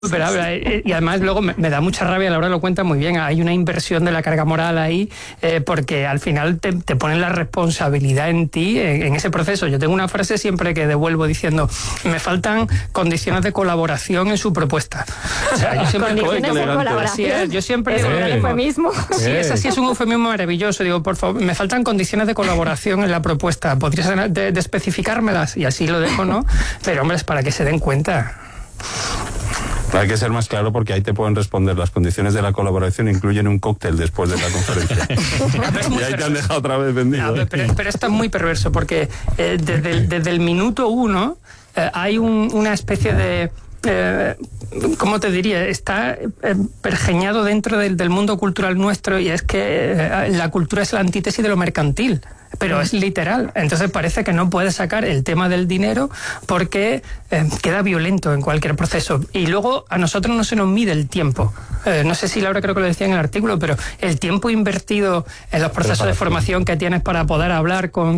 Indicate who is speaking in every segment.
Speaker 1: Pero, y además luego me da mucha rabia, Laura lo cuenta muy bien, hay una inversión de la carga moral ahí, porque al final te ponen la responsabilidad en ti, en ese proceso. Yo tengo una frase siempre que devuelvo diciendo, me faltan condiciones de colaboración en su propuesta. O sea, yo siempre
Speaker 2: condiciones de colaboración.
Speaker 1: Yo siempre
Speaker 2: ¿Es
Speaker 1: digo,
Speaker 2: un eufemismo?
Speaker 1: Sí, es así, es un eufemismo maravilloso. Digo, por favor, me faltan condiciones de colaboración en la propuesta. ¿Podrías de especificármelas? Y así lo dejo, ¿no? Pero, hombre, es para que se den cuenta.
Speaker 3: Hay que ser más claro porque ahí te pueden responder. Las condiciones de la colaboración incluyen un cóctel después de la conferencia. Y ahí te han dejado otra vez vendido.
Speaker 1: Pero esto es muy perverso porque desde el minuto 1 hay una especie de... ¿cómo te diría? Está pergeñado dentro del mundo cultural nuestro, y es que la cultura es la antítesis de lo mercantil. Pero es literal. Entonces parece que no puede sacar el tema del dinero porque queda violento en cualquier proceso. Y luego a nosotros no se nos mide el tiempo. No sé si Laura creo que lo decía en el artículo, pero el tiempo invertido en los procesos de formación que tienes para poder hablar con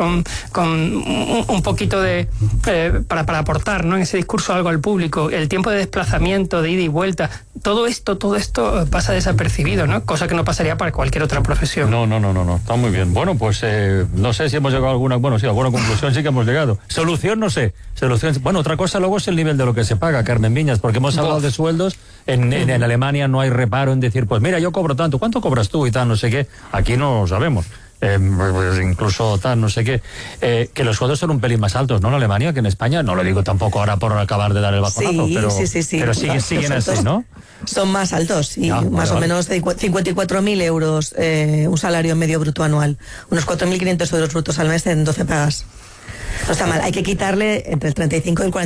Speaker 1: un poquito de... para aportar, ¿no?, en ese discurso algo al público, el tiempo de desplazamiento, de ida y vuelta, todo esto pasa desapercibido, ¿no? Cosa que no pasaría para cualquier otra profesión.
Speaker 4: No, está muy bien. Bueno, pues no sé si hemos llegado a alguna conclusión sí que hemos llegado. Solución, no sé. Bueno, otra cosa luego es el nivel de lo que se paga, Carmen Viñas, porque hemos hablado de sueldos. En Alemania no hay reparo en decir, pues mira, yo cobro tanto, ¿cuánto cobras tú? Y tal, no sé qué. Aquí no sabemos. Pues incluso tal, no sé qué, que los sueldos son un pelín más altos, ¿no? En Alemania que en España. No lo digo tampoco ahora por acabar de dar el bajonazo,
Speaker 5: sí.
Speaker 4: Pero siguen así, ¿no?
Speaker 5: Son más altos, sí,
Speaker 4: Ya,
Speaker 5: más
Speaker 4: vale.
Speaker 5: o menos 54.000 euros, un salario medio bruto anual, unos 4.500 euros brutos al mes en 12 pagas. No está mal, hay que quitarle entre el 35 y el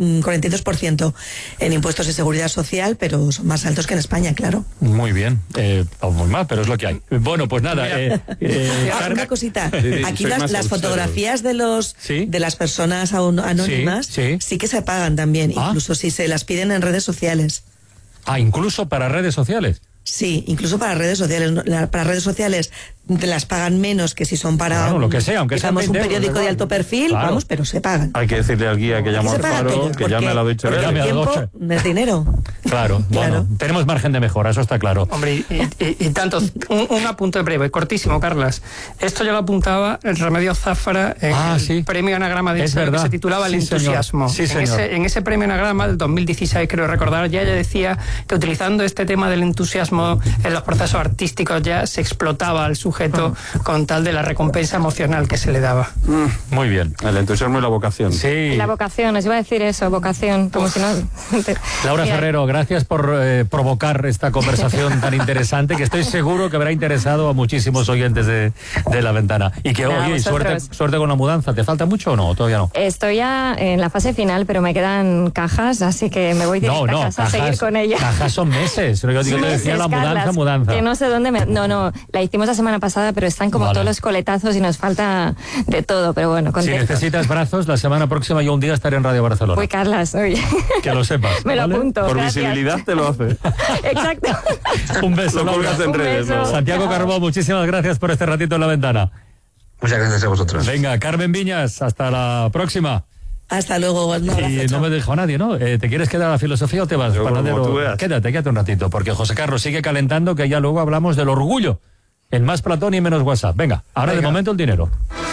Speaker 5: 42% en impuestos y seguridad social, pero son más altos que en España, claro.
Speaker 4: Muy bien, muy mal, pero es lo que hay. Bueno, pues nada.
Speaker 5: Una cosita, aquí
Speaker 3: soy más
Speaker 5: las fotografías de las personas anónimas sí que se pagan también, incluso si se las piden en redes sociales.
Speaker 4: Incluso para redes sociales.
Speaker 5: Sí, incluso para redes sociales. Para redes sociales te las pagan menos que si son para
Speaker 4: lo que sea, aunque sea
Speaker 5: un periódico de alto perfil,
Speaker 4: claro.
Speaker 5: pero se pagan.
Speaker 3: Hay que decirle al guía que llama al Faro, que llame a la Deutsche
Speaker 5: Welle.
Speaker 3: Welle.
Speaker 5: El tiempo es dinero.
Speaker 4: Claro, bueno, tenemos margen de mejora, eso está claro.
Speaker 1: Hombre, y tanto, un apunte breve, cortísimo, Carlas. Esto ya lo apuntaba el Remedios Zafra en el premio Anagrama de que se titulaba El entusiasmo.
Speaker 4: Sí, señor.
Speaker 1: En ese premio Anagrama del 2016, creo recordar, ya ella decía que utilizando este tema del entusiasmo en los procesos artísticos ya se explotaba al sujeto con tal de la recompensa emocional que se le daba.
Speaker 4: Muy bien.
Speaker 3: El entusiasmo y la vocación.
Speaker 4: Sí.
Speaker 2: La vocación, os iba a decir eso, vocación, como si no...
Speaker 4: Laura Ferrero, gracias por provocar esta conversación tan interesante, que estoy seguro que habrá interesado a muchísimos oyentes de La Ventana. Y que oye, suerte con la mudanza. ¿Te falta mucho o no? Todavía no.
Speaker 2: Estoy ya en la fase final, pero me quedan cajas, así que me voy directa a casa a seguir con ella.
Speaker 4: Cajas son meses. Yo te decía la mudanza.
Speaker 2: Que no sé dónde No, la hicimos la semana pasada, pero están como todos los coletazos y nos falta de todo, pero bueno, contento.
Speaker 4: Si necesitas brazos, la semana próxima yo un día estaré en Radio Barcelona.
Speaker 2: Uy, Carlas, oye.
Speaker 4: Que lo sepas.
Speaker 2: Me lo apunto.
Speaker 3: Por
Speaker 2: gracias.
Speaker 3: visibilidad te lo hace.
Speaker 2: Exacto.
Speaker 4: Un beso.
Speaker 3: Lo colgas en redes.
Speaker 2: beso.
Speaker 4: Santiago Carbó, muchísimas gracias por este ratito en La Ventana.
Speaker 6: Muchas gracias a vosotros.
Speaker 4: Venga, Carmen Viñas, hasta la próxima.
Speaker 5: Hasta luego.
Speaker 4: Y no me dejó nadie, ¿no? ¿Te quieres quedar a la filosofía o te vas?
Speaker 3: Como tú veas.
Speaker 4: Quédate un ratito, porque José Carlos sigue calentando, que ya luego hablamos del orgullo. En más Platón y menos WhatsApp. Venga, ahora de momento el dinero.